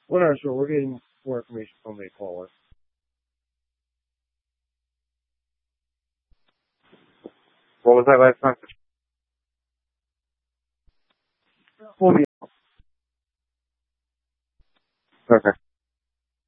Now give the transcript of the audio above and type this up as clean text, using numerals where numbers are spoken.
We're not sure. We're getting more information from the caller. What was that last message? We'll be okay.